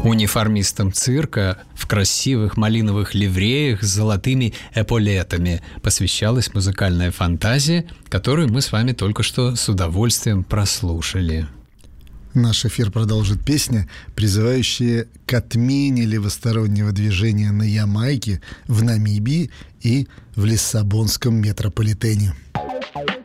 Униформистам цирка в красивых малиновых ливреях с золотыми эполетами посвящалась музыкальная фантазия, которую мы с вами только что с удовольствием прослушали. Наш эфир продолжит песня, призывающая к отмене левостороннего движения на Ямайке, в Намибии и в Лиссабонском метрополитене.